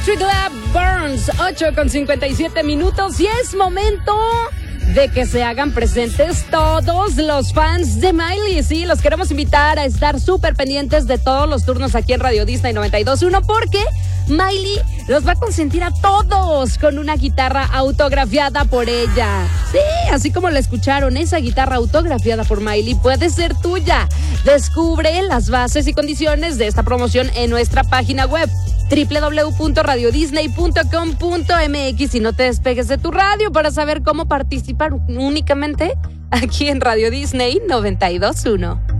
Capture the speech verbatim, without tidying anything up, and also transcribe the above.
Electric Lab Burns, ocho con cincuenta y siete minutos y es momento de que se hagan presentes todos los fans de Miley. Sí, los queremos invitar a estar súper pendientes de todos los turnos aquí en Radio Disney noventa y dos punto uno porque Miley los va a consentir a todos con una guitarra autografiada por ella. Sí, así como la escucharon, esa guitarra autografiada por Miley puede ser tuya. Descubre las bases y condiciones de esta promoción en nuestra página web doble u doble u doble u punto radio disney punto com punto m x y no te despegues de tu radio para saber cómo participar únicamente aquí en Radio Disney noventa y dos punto uno.